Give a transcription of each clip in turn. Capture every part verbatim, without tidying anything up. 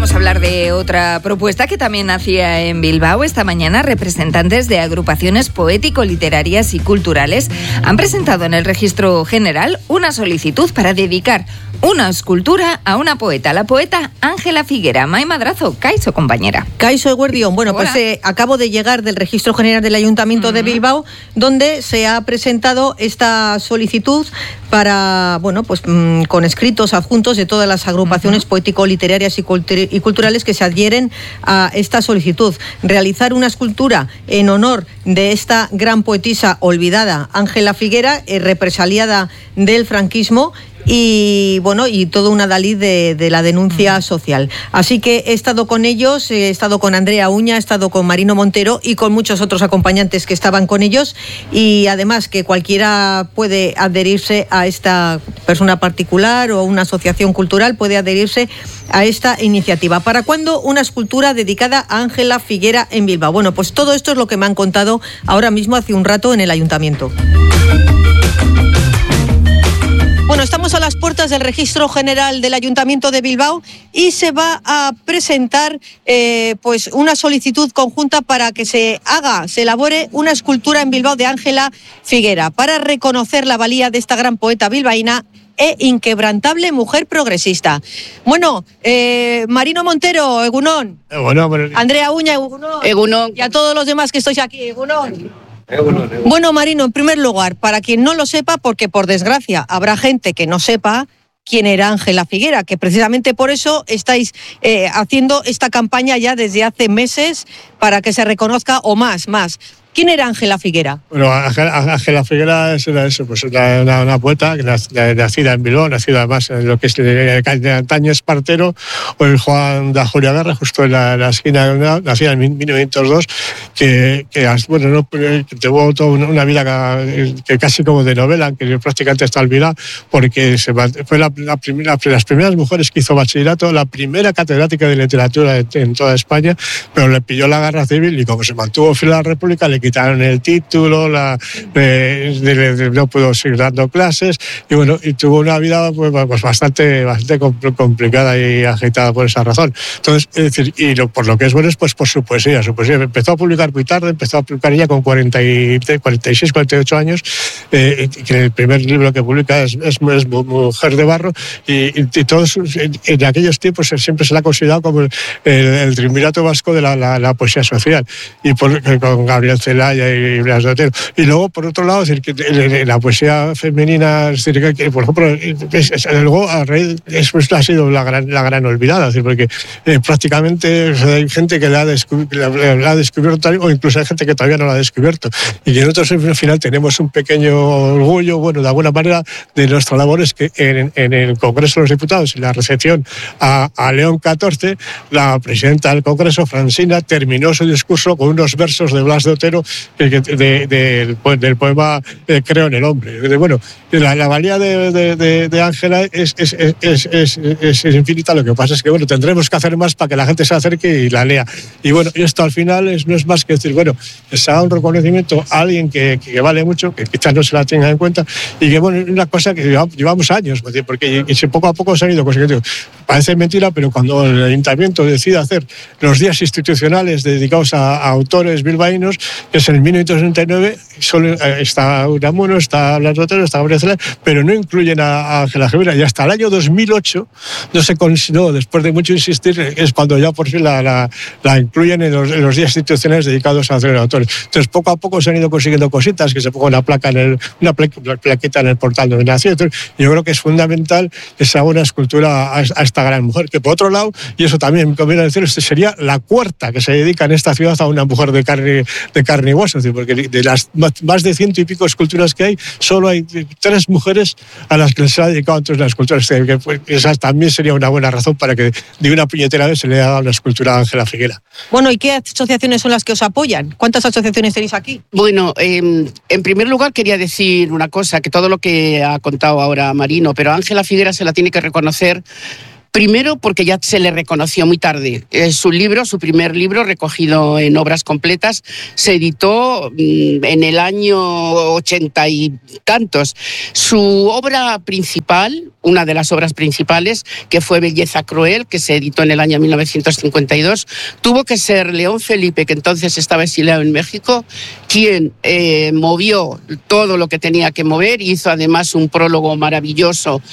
Vamos a hablar de otra propuesta que también hacía en Bilbao. Esta mañana, representantes de agrupaciones poético-literarias y culturales han presentado en el Registro General una solicitud para dedicar una escultura a una poeta, la poeta Ángela Figuera. Mai Madrazo, Kaixo, compañera. Kaixo Eguerdión. Bueno, Hola. pues eh, acabo de llegar del Registro General del Ayuntamiento uh-huh. de Bilbao, donde se ha presentado esta solicitud para, bueno, pues mmm, con escritos adjuntos de todas las agrupaciones uh-huh. poético-literarias y, cultur- y culturales que se adhieren a esta solicitud. Realizar una escultura en honor de esta gran poetisa olvidada, Ángela Figuera, eh, represaliada del franquismo, y bueno, y todo un adalid de, de la denuncia social. Así que he estado con ellos, he estado con Andrea Uña, he estado con Marino Montero y con muchos otros acompañantes que estaban con ellos, y además que cualquiera puede adherirse a esta persona particular o una asociación cultural puede adherirse a esta iniciativa. ¿Para cuándo una escultura dedicada a Ángela Figuera en Bilbao? Bueno, pues todo esto es lo que me han contado ahora mismo hace un rato en el ayuntamiento. Bueno, estamos a las puertas del Registro General del Ayuntamiento de Bilbao y se va a presentar eh, pues una solicitud conjunta para que se haga, se elabore una escultura en Bilbao de Ángela Figuera para reconocer la valía de esta gran poeta bilbaína e inquebrantable mujer progresista. Bueno, eh, Marino Montero, Egunon. Bueno, bueno. Andrea Uña, Egunon. Egunon. Y a todos los demás que estáis aquí, Egunon. Bueno, Marino, en primer lugar, para quien no lo sepa, porque por desgracia habrá gente que no sepa quién era Ángela Figuera, que precisamente por eso estáis eh, haciendo esta campaña ya desde hace meses para que se reconozca, o más, más. ¿Quién era Ángela Figuera? Bueno, Ángela Figuera era eso, pues una, una, una poeta nacida en Bilbao, nacida además en lo que es de antaño Espartero, o el Juan de Julio Guerra, justo en la, la esquina, nacida en mil novecientos dos, que, que bueno, no, que tuvo toda una vida que, que casi como de novela, que prácticamente está olvidada, porque se, fue la, la primera, las primeras mujeres que hizo bachillerato, la primera catedrática de literatura en, en toda España, pero le pilló la guerra civil y como se mantuvo fiel a la República, le quitaron el título, la, de, de, de, no pudo seguir dando clases y bueno, y tuvo una vida pues, pues bastante, bastante complicada y agitada por esa razón. Entonces, es decir, y lo, por lo que es bueno es pues por su poesía. Su poesía empezó a publicar muy tarde, empezó a publicar ya con cuarenta y seis, cuarenta y ocho años, eh, que el primer libro que publica es, es, es Mujer de Barro, y, y, y todos en, en aquellos tiempos siempre se la ha considerado como el, el triunvirato vasco de la, la, la poesía social, y por, con Gabriel Celaya y Blas de Otero. Y luego, por otro lado, es decir, que la poesía femenina, es decir, que, por ejemplo, es, es, luego a raíz después ha sido la gran, la gran olvidada, es decir, porque eh, prácticamente o sea, hay gente que la ha, descub- la, la ha descubierto, o incluso hay gente que todavía no la ha descubierto, y que nosotros al final tenemos un pequeño orgullo, bueno, de alguna manera, de nuestra labor es que en, en el Congreso de los Diputados, en la recepción a, a León catorce, la presidenta del Congreso, Francina, terminó su discurso con unos versos de Blas de Otero de, de, de, del poema eh, Creo en el hombre. De, bueno, la, la valía de Ángela es, es, es, es, es, es, es infinita. Lo que pasa es que bueno, tendremos que hacer más para que la gente se acerque y la lea. Y bueno, esto al final es, no es más que decir, bueno, se haga un reconocimiento a alguien que, que vale mucho, que quizás no se la tenga en cuenta, y que bueno, es una cosa que llevamos, llevamos años, porque y, y poco a poco se han ido consiguiendo. Parece mentira, pero cuando el ayuntamiento decide hacer los días institucionales dedicados a, a autores bilbaínos, que es en mil novecientos sesenta y nueve, solo está Unamuno, está Blas de Otero, está Gabriel Celaya, pero no incluyen a Ángela Figuera. Y hasta el año dos mil ocho no se consiguió, después de mucho insistir, es cuando ya por fin la, la, la incluyen en los, en los días institucionales dedicados a hacer autores. Entonces, poco a poco se han ido consiguiendo cositas, que se ponga una placa en el, una plaqueta en el portal donde nació. Entonces, yo creo que es fundamental que se haga una escultura a, a esta gran mujer, que por otro lado, y eso también conviene decir, este sería la cuarta que se dedica en esta ciudad a una mujer de carne, de carne y hueso, porque de las más de ciento y pico esculturas que hay, solo hay tres mujeres a las que se ha dedicado antes las esculturas, que esa también sería una buena razón para que de una puñetera vez se le haga una escultura a Ángela Figuera. Bueno, ¿y qué asociaciones son las que os apoyan? ¿Cuántas asociaciones tenéis aquí? Bueno, eh, en primer lugar quería decir una cosa, que todo lo que ha contado ahora Marino, pero a Ángela Figuera se la tiene que reconocer Primero, porque ya se le reconoció muy tarde. Eh, su libro, su primer libro, recogido en Obras Completas, se editó mmm, en el año ochenta y tantos. Su obra principal, una de las obras principales, que fue Belleza Cruel, que se editó en el año mil novecientos cincuenta y dos, tuvo que ser León Felipe, que entonces estaba exiliado en México, quien eh, movió todo lo que tenía que mover, hizo además un prólogo maravilloso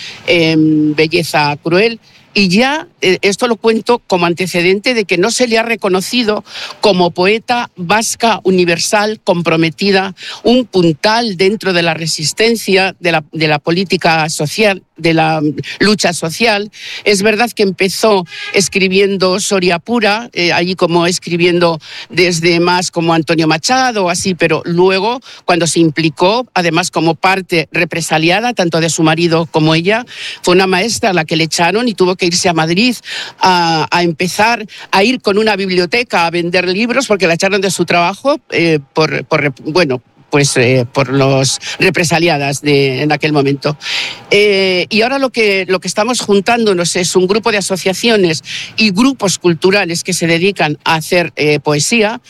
en Belleza Cruel. Y ya eh, esto lo cuento como antecedente de que no se le ha reconocido como poeta vasca universal, comprometida, un puntal dentro de la resistencia, de la, de la política social, de la lucha social. Es verdad que empezó escribiendo Soria Pura, eh, allí como escribiendo desde más como Antonio Machado, así, pero luego cuando se implicó, además como parte represaliada, tanto de su marido como ella, fue una maestra a la que le echaron y tuvo que irse a Madrid a, a empezar a ir con una biblioteca a vender libros porque la echaron de su trabajo eh, por, por, bueno, pues eh, por los represaliadas de, en aquel momento. Eh, y ahora lo que, lo que estamos juntándonos es un grupo de asociaciones y grupos culturales que se dedican a hacer eh, poesía.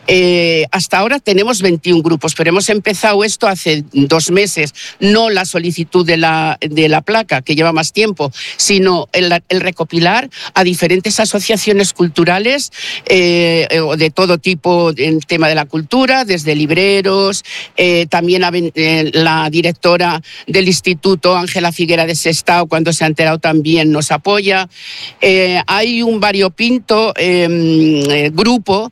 Eh, hasta ahora tenemos veintiún grupos, pero hemos empezado esto hace dos meses, no la solicitud de la, de la placa, que lleva más tiempo, sino el, el recopilar a diferentes asociaciones culturales eh, de todo tipo en tema de la cultura, desde libreros. Eh, también eh, la directora del instituto, Ángela Figuera de Sestao, cuando se ha enterado también nos apoya. Eh, hay un variopinto eh, grupo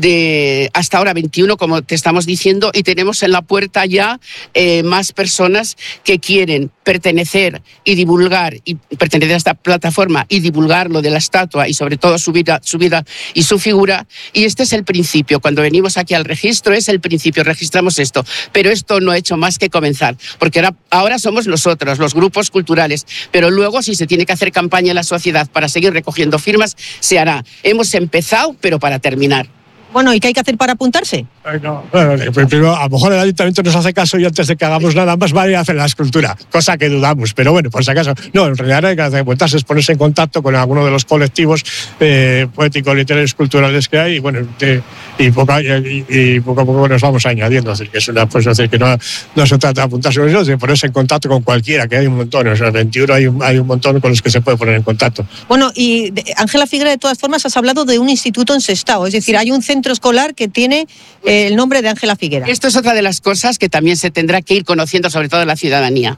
de hasta ahora veintiuno, como te estamos diciendo, y tenemos en la puerta ya eh, más personas que quieren pertenecer y divulgar, y pertenecer a esta plataforma y divulgar lo de la estatua y sobre todo su vida, su vida y su figura. Y este es el principio. Cuando venimos aquí al registro es el principio, registramos esto, pero esto no ha hecho más que comenzar, porque ahora, ahora somos nosotros, los grupos culturales, pero luego si se tiene que hacer campaña en la sociedad para seguir recogiendo firmas, se hará. Hemos empezado, pero para terminar. Bueno, ¿y qué hay que hacer para apuntarse? No, bueno, primero, a lo mejor el ayuntamiento nos hace caso y antes de que hagamos nada más va a ir a hacer la escultura, cosa que dudamos, pero bueno, por si acaso. No, en realidad hay que hacer apuntarse, es ponerse en contacto con alguno de los colectivos eh, poéticos, literarios, culturales que hay y bueno, de, y, poco, y, y poco a poco nos vamos añadiendo, es decir, que es una, pues, es decir, que no, no se trata de apuntarse con ellos, de ponerse en contacto con cualquiera, que hay un montón, o sea, veintiuno hay un, hay un montón con los que se puede poner en contacto. Bueno, y Ángela Figuera, de todas formas, has hablado de un instituto en Sestao, es decir, hay un centro escolar que tiene eh, el nombre de Ángela Figuera. Esto es otra de las cosas que también se tendrá que ir conociendo, sobre todo la ciudadanía.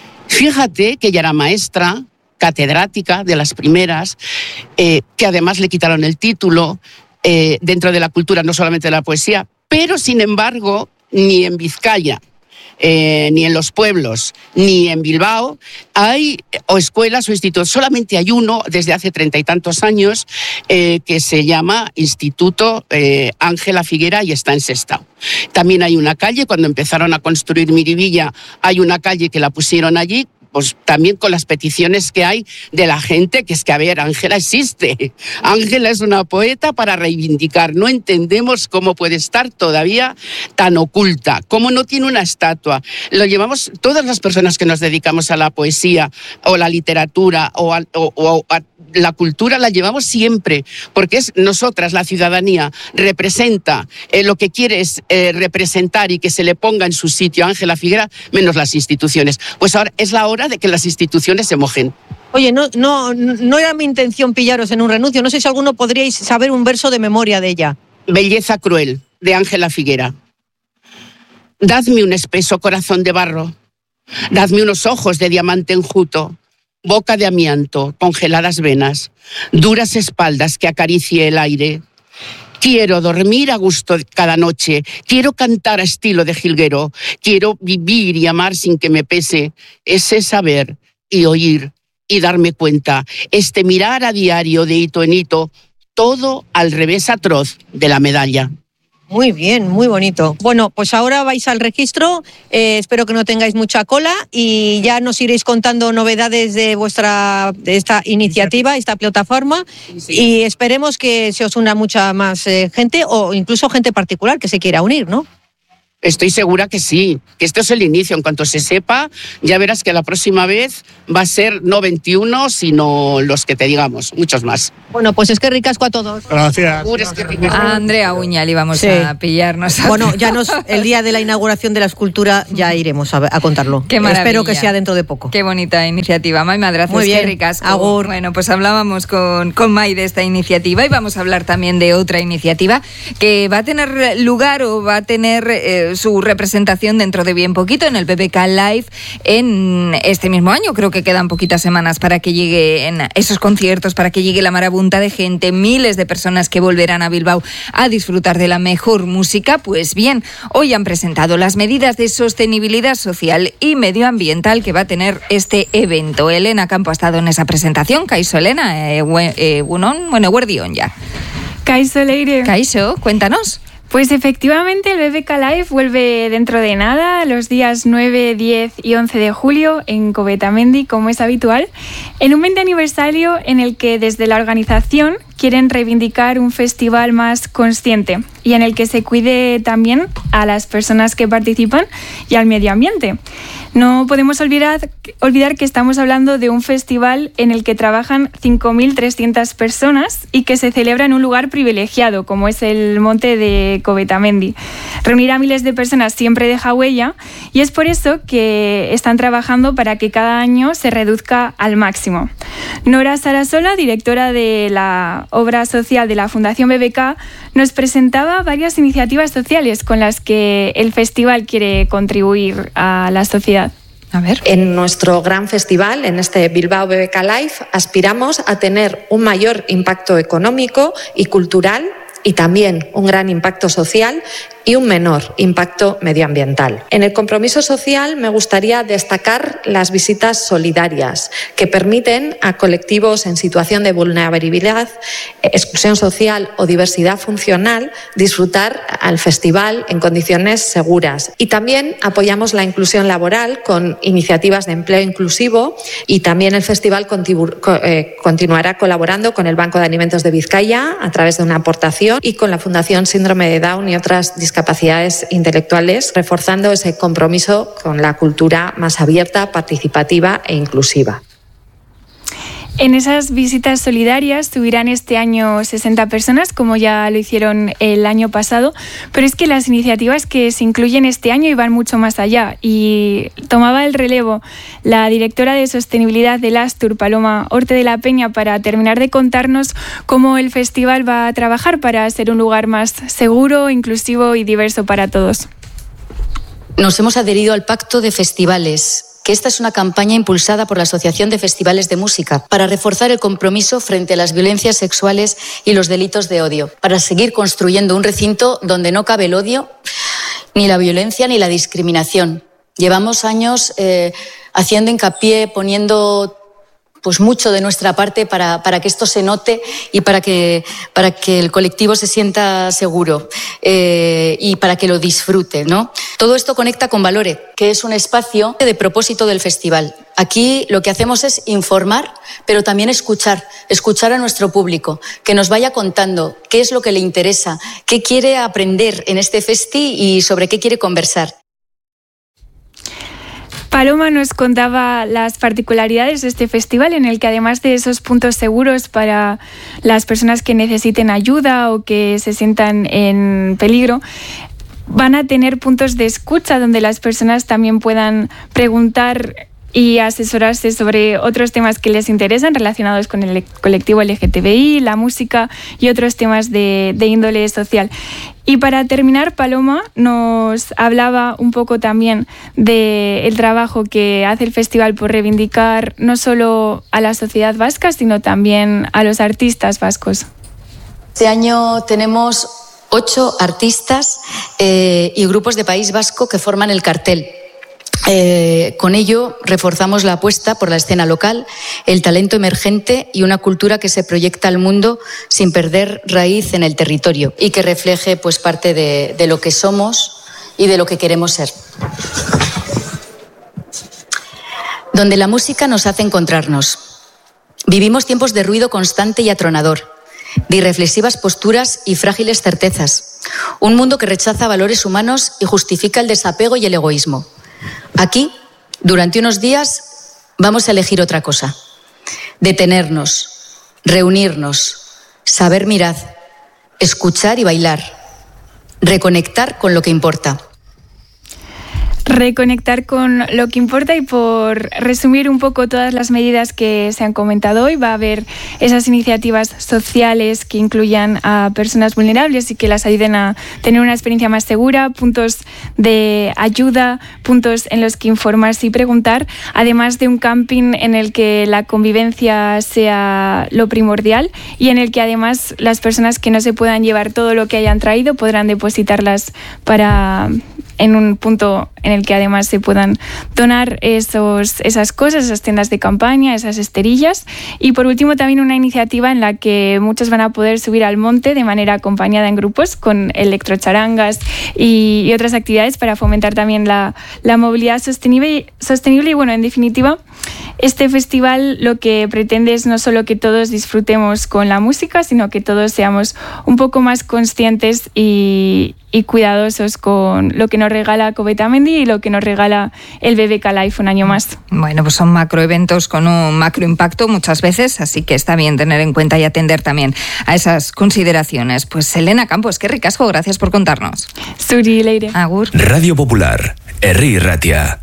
Fíjate que ella era maestra, catedrática de las primeras, eh, que además le quitaron el título eh, dentro de la cultura, no solamente de la poesía, pero sin embargo, ni en Vizcaya, Eh, ni en los pueblos, ni en Bilbao, hay o escuelas o institutos. Solamente hay uno desde hace treinta y tantos años eh, que se llama Instituto eh, Ángela Figuera y está en Sestao. También hay una calle, cuando empezaron a construir Miribilla, hay una calle que la pusieron allí, pues también con las peticiones que hay de la gente, que es que, a ver, Ángela existe. Ángela es una poeta para reivindicar. No entendemos cómo puede estar todavía tan oculta, cómo no tiene una estatua. Lo llevamos todas las personas que nos dedicamos a la poesía o la literatura o a, o, o a la cultura, la llevamos siempre, porque es nosotras, la ciudadanía, representa eh, lo que quiere es eh, representar y que se le ponga en su sitio a Ángela Figuera, menos las instituciones. Pues ahora es la hora de que las instituciones se mojen. Oye, no, no, no era mi intención pillaros en un renuncio, no sé si alguno podríais saber un verso de memoria de ella. Belleza Cruel, de Ángela Figuera. Dadme un espeso corazón de barro, dadme unos ojos de diamante enjuto, boca de amianto, congeladas venas, duras espaldas que acaricie el aire. Quiero dormir a gusto cada noche, quiero cantar a estilo de jilguero, quiero vivir y amar sin que me pese. Ese saber y oír y darme cuenta, este mirar a diario de hito en hito, todo al revés atroz de la medalla. Muy bien, muy bonito. Bueno, pues ahora vais al registro, eh, espero que no tengáis mucha cola y ya nos iréis contando novedades de vuestra de esta iniciativa, esta plataforma, sí. Y esperemos que se os una mucha más eh, gente o incluso gente particular que se quiera unir, ¿no? Estoy segura que sí, que esto es el inicio. En cuanto se sepa, ya verás que la próxima vez va a ser no veintiuno, sino los que te digamos, muchos más. Bueno, pues es que ricasco a todos. Gracias. A Andrea Uña le íbamos sí. a pillarnos. Bueno, ya nos, el día de la inauguración de la escultura ya iremos a, a contarlo. Qué maravilla. Espero que sea dentro de poco. Qué bonita iniciativa. May Madrazo, muy bien. Qué ricasco. Agur. Bueno, pues hablábamos con, con May de esta iniciativa y vamos a hablar también de otra iniciativa que va a tener lugar o va a tener eh, su representación dentro de bien poquito en el B B K Live en este mismo año. Creo que quedan poquitas semanas para que lleguen esos conciertos, para que llegue la marabunta de gente, miles de personas que volverán a Bilbao a disfrutar de la mejor música. Pues bien, hoy han presentado las medidas de sostenibilidad social y medioambiental que va a tener este evento. Elena Campo ha estado en esa presentación. Kaixo, Elena, eh, eh, Gunon, bueno, Guardión ya. Kaixo, Leire. Kaixo, cuéntanos. Pues efectivamente el B B K Live vuelve dentro de nada, los días nueve, diez y once de julio en Covetamendi, como es habitual, en un veinte aniversario en el que desde la organización quieren reivindicar un festival más consciente y en el que se cuide también a las personas que participan y al medio ambiente. No podemos olvidar, olvidar que estamos hablando de un festival en el que trabajan cinco mil trescientas personas y que se celebra en un lugar privilegiado, como es el monte de Covetamendi. Reunir a miles de personas siempre deja huella y es por eso que están trabajando para que cada año se reduzca al máximo. Nora Sarasola, directora de la obra social de la Fundación B B K, nos presentaba varias iniciativas sociales con las que el festival quiere contribuir a la sociedad. A ver. En nuestro gran festival, en este Bilbao B B K Live, aspiramos a tener un mayor impacto económico y cultural y también un gran impacto social y un menor impacto medioambiental. En el compromiso social me gustaría destacar las visitas solidarias que permiten a colectivos en situación de vulnerabilidad, exclusión social o diversidad funcional disfrutar al festival en condiciones seguras. Y también apoyamos la inclusión laboral con iniciativas de empleo inclusivo y también el festival continu- eh, continuará colaborando con el Banco de Alimentos de Vizcaya a través de una aportación y con la Fundación Síndrome de Down y otras discapacidades intelectuales, reforzando ese compromiso con la cultura más abierta, participativa e inclusiva. En esas visitas solidarias subirán este año sesenta personas, como ya lo hicieron el año pasado, pero es que las iniciativas que se incluyen este año iban mucho más allá y tomaba el relevo la directora de Sostenibilidad del Astur, Paloma Orte de la Peña, para terminar de contarnos cómo el festival va a trabajar para ser un lugar más seguro, inclusivo y diverso para todos. Nos hemos adherido al Pacto de Festivales, que esta es una campaña impulsada por la Asociación de Festivales de Música para reforzar el compromiso frente a las violencias sexuales y los delitos de odio, para seguir construyendo un recinto donde no cabe el odio, ni la violencia, ni la discriminación. Llevamos años eh, haciendo hincapié, poniendo pues mucho de nuestra parte para, para que esto se note y para que, para que el colectivo se sienta seguro eh, y para que lo disfrute, ¿no? Todo esto conecta con Valore, que es un espacio de propósito del festival. Aquí lo que hacemos es informar, pero también escuchar, escuchar a nuestro público, que nos vaya contando qué es lo que le interesa, qué quiere aprender en este festi y sobre qué quiere conversar. Paloma nos contaba las particularidades de este festival, en el que además de esos puntos seguros para las personas que necesiten ayuda o que se sientan en peligro, van a tener puntos de escucha donde las personas también puedan preguntar y asesorarse sobre otros temas que les interesan relacionados con el colectivo L G T B I, la música y otros temas de, de índole social. Y para terminar, Paloma nos hablaba un poco también del trabajo que hace el festival por reivindicar no solo a la sociedad vasca, sino también a los artistas vascos. Este año tenemos ocho artistas eh, y grupos de País Vasco que forman el cartel. Eh, con ello reforzamos la apuesta por la escena local, el talento emergente y una cultura que se proyecta al mundo sin perder raíz en el territorio y que refleje pues parte de, de lo que somos y de lo que queremos ser. Donde la música nos hace encontrarnos. Vivimos tiempos de ruido constante y atronador. de irreflexivas posturas y frágiles certezas. Un mundo que rechaza valores humanos y justifica el desapego y el egoísmo. Aquí, durante unos días, vamos a elegir otra cosa. Detenernos, reunirnos, saber mirar, escuchar y bailar. Reconectar con lo que importa. Reconectar con lo que importa, y por resumir un poco todas las medidas que se han comentado hoy, va a haber esas iniciativas sociales que incluyan a personas vulnerables y que las ayuden a tener una experiencia más segura, puntos de ayuda, puntos en los que informarse y preguntar, además de un camping en el que la convivencia sea lo primordial y en el que además las personas que no se puedan llevar todo lo que hayan traído podrán depositarlas para en un punto en el que además se puedan donar esos, esas cosas, esas tiendas de campaña, esas esterillas. Y por último también una iniciativa en la que muchos van a poder subir al monte de manera acompañada en grupos con electrocharangas y, y otras actividades para fomentar también la, la movilidad sostenible, sostenible. Y bueno, en definitiva, este festival lo que pretende es no solo que todos disfrutemos con la música, sino que todos seamos un poco más conscientes y, y cuidadosos con lo que nos regala Covetamendi y lo que nos regala el B B K Live un año más. Bueno, pues son macroeventos con un macro impacto muchas veces, así que está bien tener en cuenta y atender también a esas consideraciones. Pues Elena Campos, qué ricasco, gracias por contarnos. Zuri leire. Agur. Radio Popular, Herri Ratia.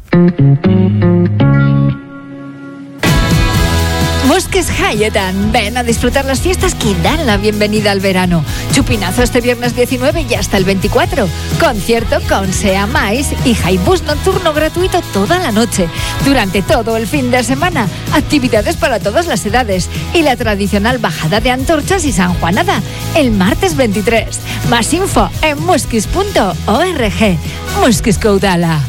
Mosques Hayetan, ven a disfrutar las fiestas que dan la bienvenida al verano. Chupinazo este viernes diecinueve y hasta el veinticuatro. Concierto con Sea Mais y Jaibús nocturno gratuito toda la noche. Durante todo el fin de semana, actividades para todas las edades y la tradicional bajada de antorchas y sanjuanada el martes veintitrés. Más info en muskis punto org. Muskis Caudala.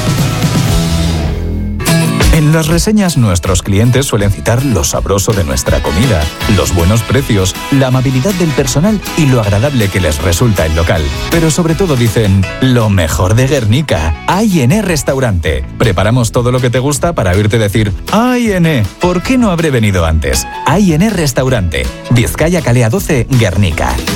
En las reseñas nuestros clientes suelen citar lo sabroso de nuestra comida, los buenos precios, la amabilidad del personal y lo agradable que les resulta el local. Pero sobre todo dicen, lo mejor de Guernica, A y N Restaurante. Preparamos todo lo que te gusta para oírte decir, A y N, ¿por qué no habré venido antes? A y N Restaurante, Vizcaya Calea doce, Guernica.